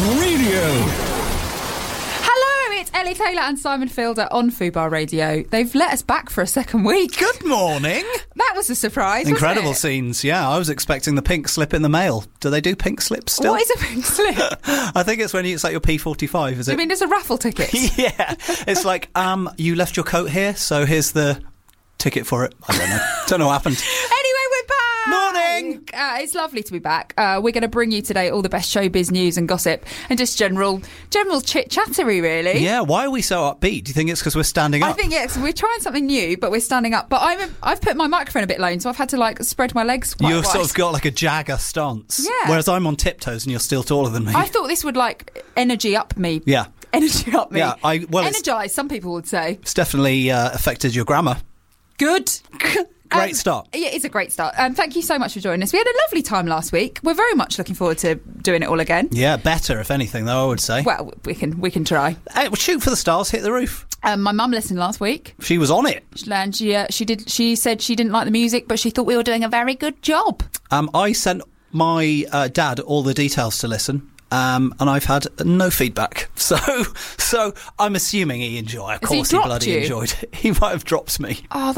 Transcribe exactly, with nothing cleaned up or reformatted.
Radio. Hello, it's Ellie Taylor and Simon Fielder on Fubar Radio. They've let us back for a second week. Good morning. That was a surprise. Incredible wasn't it? scenes. Yeah, I was expecting the pink slip in the mail. Do they do pink slips still? What is a pink slip? I think it's when you, it's like your P forty-five, is it? I mean, there's a raffle ticket. Yeah. It's like, um, you left your coat here, so here's the ticket for it. I don't know. Don't know what happened. Anyway, we're back. Morning. Uh, it's lovely to be back. Uh, we're going to bring you today all the best showbiz news and gossip and just general general chit-chattery, really. Yeah, why are we so upbeat? Do you think it's because we're standing up? I think, yes, we're trying something new, but we're standing up. But I'm, I've put my microphone a bit low, so I've had to, like, spread my legs quite You've wide. sort of got like a Jagger stance. Yeah. Whereas I'm on tiptoes and you're still taller than me. I thought this would, like, energy up me. Yeah. Energy up me. Yeah, I- well, it's- Energise, some people would say. It's definitely uh, affected your grammar. Good. Great Um, start. Yeah, it's a great start. Um, thank you so much for joining us. We had a lovely time last week. We're very much looking forward to doing it all again. Yeah, better, if anything, though, I would say. Well, we can we can try. Hey, well, shoot for the stars, hit the roof. Um, my mum listened last week, She was on it. and she uh, she did. She said she didn't like the music, but she thought we were doing a very good job. Um, I sent my uh, dad all the details to listen. Um, and I've had no feedback, so so I'm assuming he enjoyed. Of Has he course, he, dropped bloody you? enjoyed it. He might have dropped me. Oh,